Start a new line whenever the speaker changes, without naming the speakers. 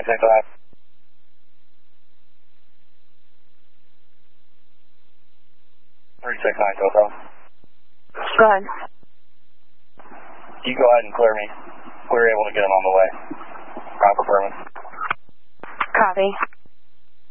965. Total.
Go ahead.
You go ahead and clear me. We were able to get him on the way. Proper permit.
Copy.